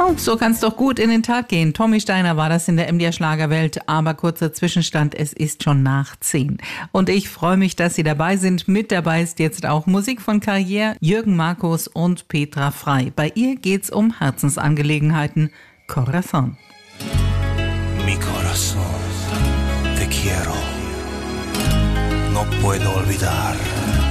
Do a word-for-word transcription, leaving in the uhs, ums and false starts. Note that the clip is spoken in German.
Und so kann es doch gut in den Tag gehen. Tommy Steiner war das in der M D R Schlagerwelt, aber kurzer Zwischenstand, es ist schon nach zehn. Und ich freue mich, dass Sie dabei sind. Mit dabei ist jetzt auch Musik von Karriere, Jürgen Markus und Petra Frei. Bei ihr geht's um Herzensangelegenheiten. Corazón. Mi corazón, te quiero, no puedo olvidar.